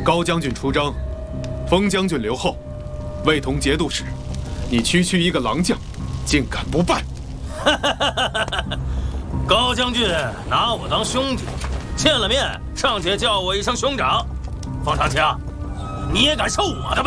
高将军出征，封将军留后，未同节度使，你区一个郎将，竟敢不拜！ 高将军拿我当兄弟，见了面尚且叫我一声兄长，方长卿，你也敢受我的拜？